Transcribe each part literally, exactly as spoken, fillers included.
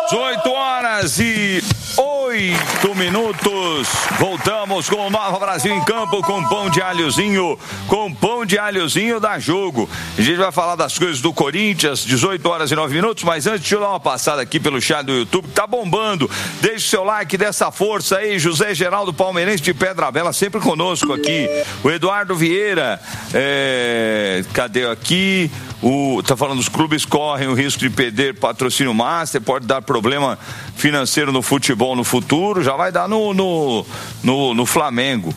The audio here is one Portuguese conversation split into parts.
dezoito horas e oito minutos. Voltamos com o Nova Brasil em campo com pão de alhozinho. Com pão de alhozinho dá jogo. A gente vai falar das coisas do Corinthians, dezoito horas e nove minutos. Mas antes, deixa eu dar uma passada aqui pelo chat do YouTube, que tá bombando. Deixa o seu like, dessa força aí. José Geraldo Palmeirense de Pedra Bela, sempre conosco aqui. O Eduardo Vieira, é... cadê aqui? O, tá falando, os clubes correm o risco de perder patrocínio master, pode dar problema financeiro no futebol no futuro, já vai dar no, no, no, no Flamengo.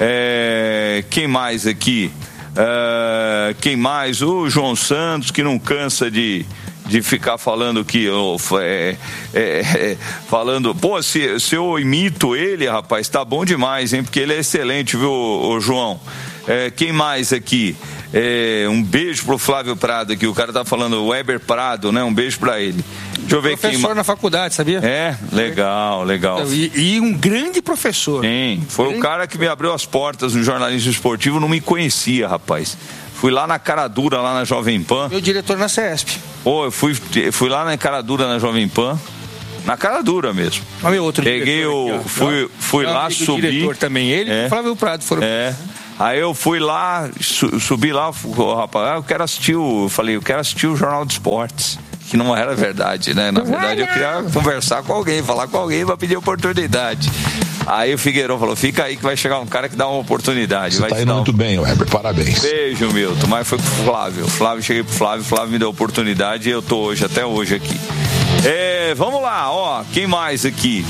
É, quem mais aqui? É, quem mais? O João Santos, que não cansa de, de ficar falando que oh, é, é, é, falando, pô, se, se eu imito ele, rapaz, tá bom demais, hein? Porque ele é excelente, viu, ô, João? É, quem mais aqui? É, um beijo pro Flávio Prado aqui, o cara tá falando, o Weber Prado, né? Um beijo pra ele. Deixa eu ver quem... Professor na faculdade, sabia? É, legal, legal. E, e um grande professor. Sim, foi grande... o cara que me abriu as portas no jornalismo esportivo, não me conhecia, rapaz. Fui lá na cara dura, lá na Jovem Pan. Meu diretor na CESP. Pô, eu fui, fui lá na cara dura na Jovem Pan. Na cara dura mesmo. Mas meu outro Peguei o... Aqui, fui fui lá, subi... diretor também, ele é, e o Flávio Prado foram... É... Aí eu fui lá, su, subi lá, o rapaz, eu quero assistir o, eu falei, eu quero assistir o Jornal de Esportes, que não era verdade, né? Na verdade eu queria conversar com alguém, falar com alguém para pedir oportunidade. Aí o Figueiredo falou, fica aí que vai chegar um cara que dá uma oportunidade. Você vai tá indo um... muito bem, Weber, parabéns. Beijo, Milton, mas foi pro Flávio, Flávio, cheguei pro Flávio, Flávio me deu oportunidade e eu tô hoje, até hoje aqui. É, vamos lá, ó, quem mais aqui?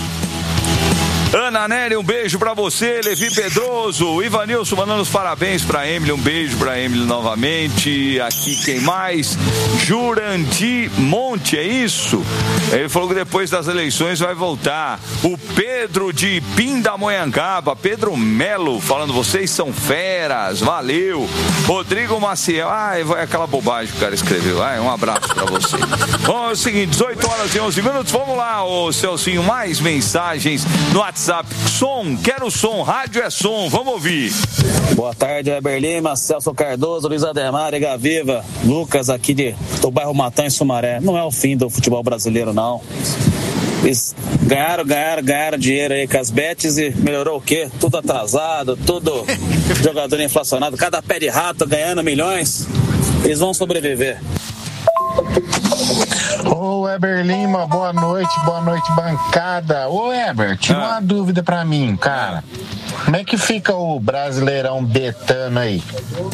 Ana Nery, um beijo pra você. Levi Pedroso, Ivanilson mandando os parabéns pra Emily, um beijo pra Emily novamente. Aqui quem mais? Jurandir Monte, é isso? Ele falou que depois das eleições vai voltar. O Pedro de Pindamonhangaba, Pedro Melo falando, vocês são feras, valeu. Rodrigo Maciel, ah, é aquela bobagem que o cara escreveu. Ah, um abraço pra você. Bom, é o seguinte, dezoito horas e onze minutos, vamos lá, ô Celcinho, mais mensagens no WhatsApp. Som, quero som, rádio é som, vamos ouvir. Boa tarde, Weber Lima, Celso Cardoso, Luiz Ademar, Ega Viva, Lucas aqui de, do bairro Matão, em Sumaré. Não é o fim do futebol brasileiro, não. Eles ganharam, ganharam, ganharam dinheiro aí com as bets e melhorou o quê? Tudo atrasado, tudo jogador inflacionado, cada pé de rato ganhando milhões. Eles vão sobreviver. Ô Weber Lima, boa noite, boa noite bancada. Ô Weber, tira ah. uma dúvida pra mim, cara. Como é que fica o Brasileirão betano aí?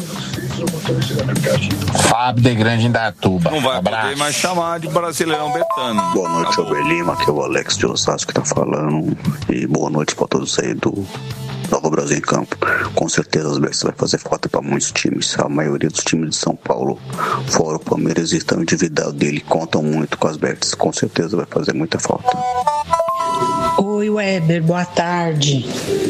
Fábio de Grande Indatuba. Não vai Abraço. poder mais chamar de Brasileirão betano. Boa noite, Weber Lima, aqui é o Alex de Osasco que tá falando. E boa noite pra todos aí do Nova Brasil em campo. Com certeza as bets vai fazer falta para muitos times. A maioria dos times de São Paulo, fora o Palmeiras, estão endividados dele, contam muito com as bets. Com certeza vai fazer muita falta. Oi, Weber, boa tarde.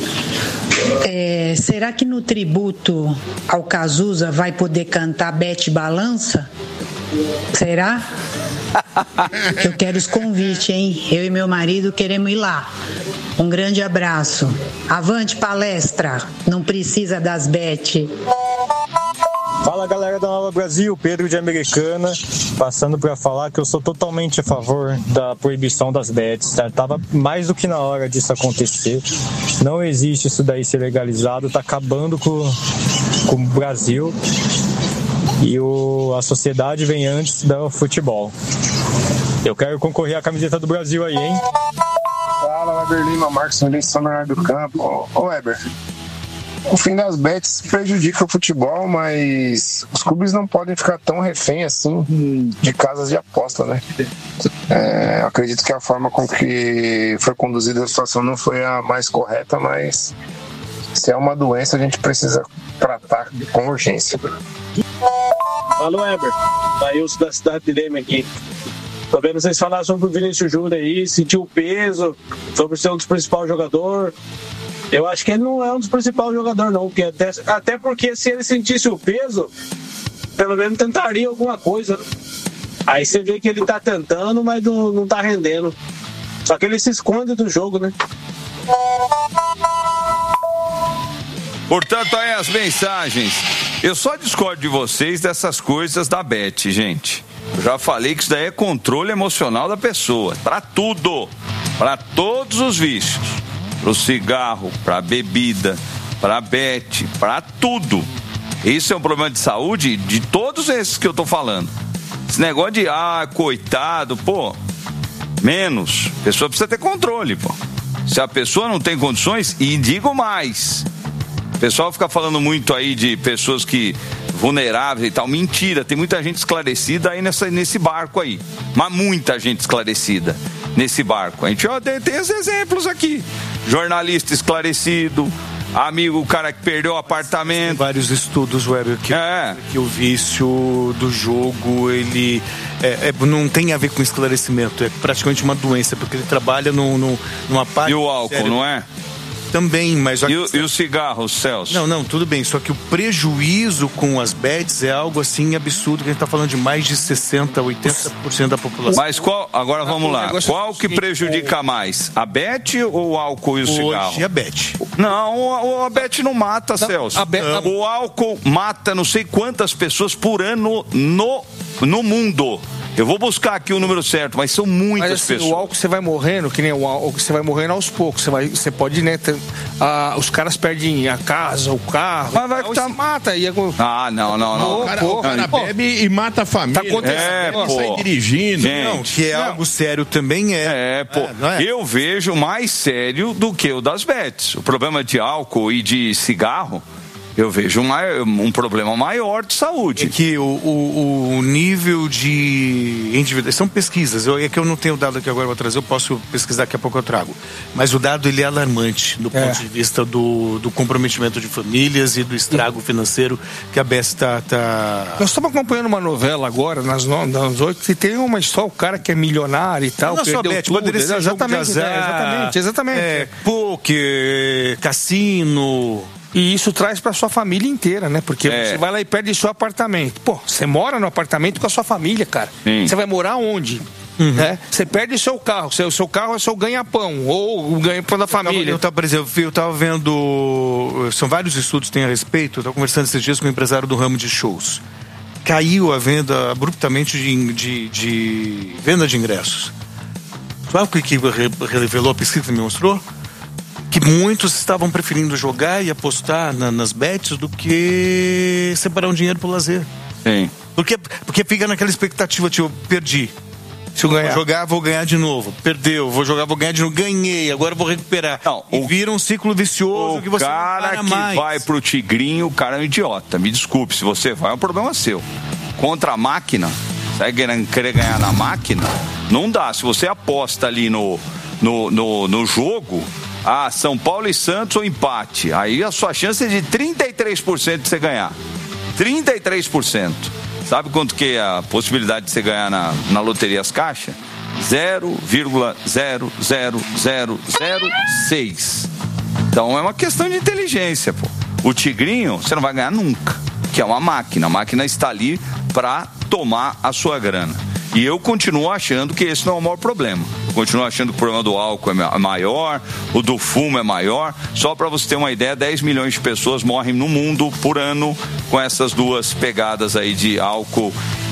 É, será que no tributo ao Cazuza vai poder cantar Bete Balança? Será? Eu quero os convites, hein? Eu e meu marido queremos ir lá. Um grande abraço. Avante palestra. Não precisa das bet. Fala galera da Nova Brasil, Pedro de Americana, passando para falar que eu sou totalmente a favor da proibição das bets, tá? Tava mais do que na hora disso acontecer, não existe isso daí ser legalizado, tá acabando com, com o Brasil e o, a sociedade vem antes do futebol. Eu quero concorrer à camiseta do Brasil aí, hein? Fala, Weber Lima, Marcos Nunes, São Bernardo do Campo. Ô, ô Weber, o fim das bets prejudica o futebol, mas os clubes não podem ficar tão refém assim de casas de aposta, né? É, acredito que a forma com que foi conduzida a situação não foi a mais correta, mas se é uma doença a gente precisa tratar com urgência. Fala, Weber, Daílson da cidade de Leme aqui. Tô vendo vocês falar sobre o Vinícius Júnior aí, sentiu o peso, sobre ser um dos principais jogadores. Eu acho que ele não é um dos principais jogadores, não. Porque até, até porque se ele sentisse o peso, pelo menos tentaria alguma coisa. Aí você vê que ele tá tentando, mas não, não tá rendendo. Só que ele se esconde do jogo, né? Portanto, aí as mensagens. Eu só discordo de vocês dessas coisas da Bet, gente. Eu já falei que isso daí é controle emocional da pessoa. Para tudo. Para todos os vícios. Para o cigarro, para a bebida, para a bet, para tudo. Isso é um problema de saúde de todos esses que eu tô falando. Esse negócio de, ah, coitado, pô, menos. A pessoa precisa ter controle, pô. Se a pessoa não tem condições, e digo mais, o pessoal fica falando muito aí de pessoas que vulneráveis e tal. Mentira, tem muita gente esclarecida aí nessa, nesse barco aí. Mas muita gente esclarecida nesse barco. A gente ó, tem, tem esses exemplos aqui. Jornalista esclarecido, amigo, o cara que perdeu o apartamento. Tem vários estudos, Weber, que, é. que o vício do jogo, ele é, é, não tem a ver com esclarecimento, é praticamente uma doença, porque ele trabalha no, no, numa parte... E o álcool, sério, não é? Também, mas... E o, e o cigarro, Celso? Não, não, tudo bem, só que o prejuízo com as bets é algo assim absurdo, que a gente está falando de mais de sessenta, oitenta por cento da população. Mas qual, agora vamos lá, qual que prejudica mais? A bet ou o álcool e o cigarro? Hoje a bet. Não, a bet não mata, não, Celso. A bet, a... O álcool mata não sei quantas pessoas por ano no, no mundo. Eu vou buscar aqui o número certo, mas são muitas mas, assim, pessoas. O álcool você vai morrendo, que nem o álcool, você vai morrendo aos poucos. Você, vai, você pode, né? Ter, ah, os caras perdem a casa, o carro. Mas vai que tá... mata. E... Ah, não, não, não. O cara, o cara bebe e mata a família. Tá acontecendo. É, pô. Sai dirigindo. Gente, não, que é não. algo sério também é. É, pô. É, não é? Eu vejo mais sério do que o das bets. O problema de álcool e de cigarro, eu vejo um, um problema maior de saúde. É que o, o, o nível de indivíduos... São pesquisas. Eu, é que eu não tenho dado aqui agora, vou trazer. Eu posso pesquisar, daqui a pouco eu trago. Mas o dado, ele é alarmante do é. ponto de vista do, do comprometimento de famílias e do estrago financeiro que a B E S está... Tá... Nós estamos acompanhando uma novela agora, nas, no, nas oito, que tem uma só o cara que é milionário e tal, não perdeu só tudo. Poderia ser exatamente, azar, é, exatamente, exatamente. É, poker, cassino... E isso traz para sua família inteira, né? Porque é. você vai lá e perde seu apartamento. Pô, você mora no apartamento com a sua família, cara. Sim. Você vai morar onde? Uhum. Né? Você perde seu carro. Seu, seu carro é seu ganha-pão. Ou o ganha-pão da família. Eu tava, por exemplo, eu estava vendo... São vários estudos que tem a respeito. Eu estava conversando esses dias com um empresário do ramo de shows. Caiu a venda abruptamente de, de, de venda de ingressos. Sabe o que revelou a pesquisa que me mostrou? Que muitos estavam preferindo jogar e apostar na, nas bets do que separar um dinheiro pro lazer. Sim. Porque, porque fica naquela expectativa, tipo, perdi. Se eu ganhar. Vou jogar, vou ganhar de novo. Perdeu, vou jogar, vou ganhar de novo. Ganhei, agora vou recuperar. Não, e o, vira um ciclo vicioso que você não para mais. O cara que vai pro tigrinho, o cara é um idiota. Me desculpe, se você vai, é um problema seu. Contra a máquina, você vai querer ganhar na máquina? Não dá. Se você aposta ali no, no, no, no jogo... Ah, São Paulo e Santos ou empate. Aí a sua chance é de trinta e três por cento de você ganhar. trinta e três por cento. Sabe quanto que é a possibilidade de você ganhar na, na loteria As Caixas? zero vírgula zero zero zero zero seis. Então é uma questão de inteligência, pô. O tigrinho, você não vai ganhar nunca. Que é uma máquina. A máquina está ali para tomar a sua grana. E eu continuo achando que esse não é o maior problema. Eu continuo achando que o problema do álcool é maior, o do fumo é maior. Só para você ter uma ideia, dez milhões de pessoas morrem no mundo por ano com essas duas pegadas aí de álcool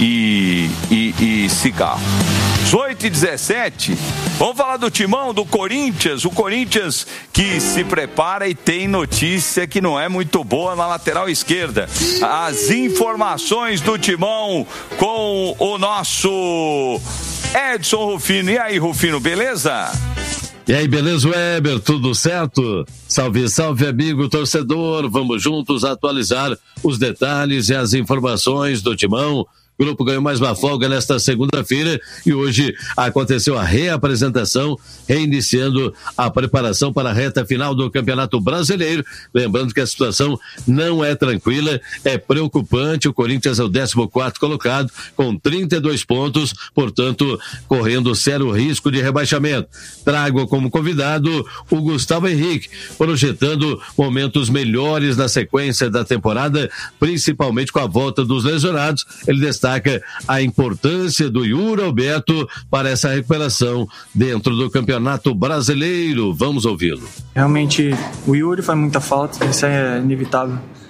e, e, e cigarro. oito e dezessete, vamos falar do timão do Corinthians. O Corinthians que se prepara e tem notícia que não é muito boa na lateral esquerda. As informações do timão com o nosso Edson Rufino. E aí, Rufino, beleza? E aí, beleza, Weber? Tudo certo? Salve, salve, amigo torcedor. Vamos juntos atualizar os detalhes e as informações do timão. O grupo ganhou mais uma folga nesta segunda-feira e hoje aconteceu a reapresentação, reiniciando a preparação para a reta final do Campeonato Brasileiro. Lembrando que a situação não é tranquila, é preocupante. O Corinthians é o décimo quarto colocado, com trinta e dois pontos, portanto, correndo sério risco de rebaixamento. Trago como convidado o Gustavo Henrique, projetando momentos melhores na sequência da temporada, principalmente com a volta dos lesionados. Ele destaca a importância do Yuri Alberto para essa recuperação dentro do Campeonato Brasileiro. Vamos ouvi-lo. Realmente o Yuri faz muita falta, isso é inevitável.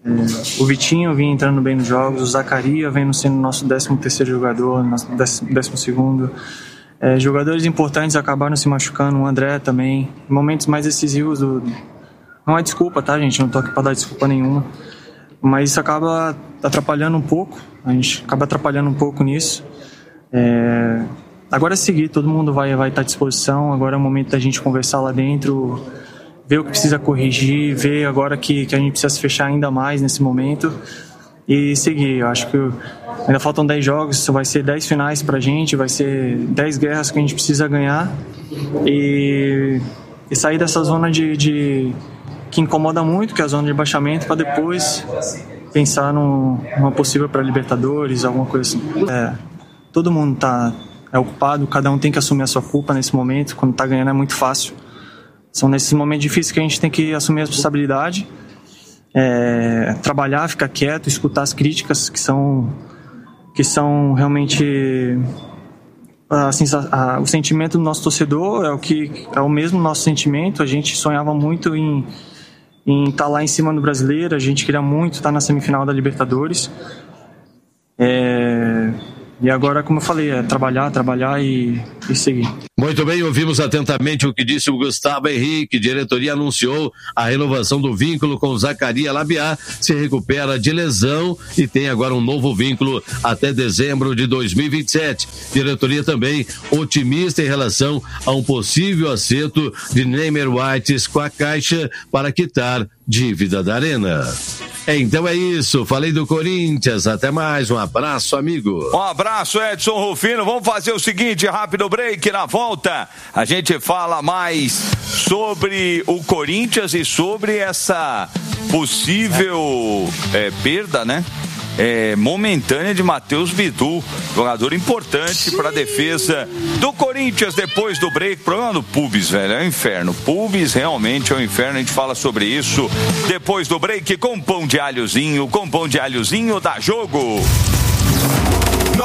É, o Vitinho vinha entrando bem nos jogos, o Zacaria vem sendo nosso décimo terceiro jogador, nosso décimo segundo. É, jogadores importantes acabaram se machucando, o André também. Em momentos mais decisivos, do... não é desculpa, tá, gente? Não tô aqui para dar desculpa nenhuma. Mas isso acaba atrapalhando um pouco, a gente acaba atrapalhando um pouco nisso. É... Agora é seguir, todo mundo vai, vai estar à disposição, agora é o momento da gente conversar lá dentro, ver o que precisa corrigir, ver agora que, que a gente precisa se fechar ainda mais nesse momento e seguir. Eu acho que ainda faltam dez jogos, isso vai ser dez finais pra gente, vai ser dez guerras que a gente precisa ganhar e, e sair dessa zona de... de que incomoda muito, que é a zona de rebaixamento, para depois pensar num, numa possível para Libertadores, alguma coisa assim. É, todo mundo tá é ocupado, cada um tem que assumir a sua culpa nesse momento, quando tá ganhando é muito fácil. São nesses momentos difíceis que a gente tem que assumir a responsabilidade, é, trabalhar, ficar quieto, escutar as críticas que são, que são realmente... Assim, a, a, o sentimento do nosso torcedor é o, que, é o mesmo nosso sentimento, a gente sonhava muito em em estar tá lá em cima do Brasileiro, a gente queria muito estar tá na semifinal da Libertadores. É... E agora, como eu falei, é trabalhar, trabalhar e, e seguir. Muito bem, ouvimos atentamente o que disse o Gustavo Henrique. Diretoria anunciou a renovação do vínculo com o Zacaria Labiá, se recupera de lesão e tem agora um novo vínculo até dezembro de dois mil e vinte e sete. Diretoria também otimista em relação a um possível acerto de Neymar Whites com a Caixa para quitar dívida da Arena. Então é isso, falei do Corinthians, até mais, um abraço, amigo. Um abraço, Edson Rufino. Vamos fazer o seguinte, rápido break, na volta a gente fala mais sobre o Corinthians e sobre essa possível é, perda, né? É, momentânea de Matheus Bidu, jogador importante para a defesa do Corinthians depois do break. Problema do Pubis, velho, é um inferno. Pubis realmente é um inferno, a gente fala sobre isso depois do break com pão de alhozinho, com pão de alhozinho dá jogo.